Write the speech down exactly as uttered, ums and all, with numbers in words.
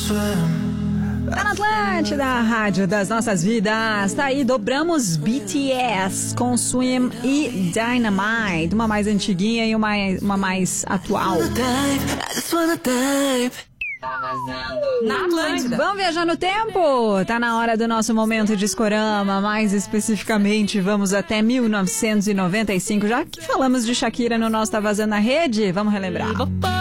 Tá na Atlântida, a rádio das nossas vidas. Tá aí, dobramos B T S com Swim e Dynamite. Uma mais antiguinha e uma, uma mais atual. Na Atlântida. Vamos viajar no tempo? Tá na hora do nosso momento de Discorama. Mais especificamente, vamos até mil novecentos e noventa e cinco. Já que falamos de Shakira no nosso Tá Vazando na Rede, vamos relembrar.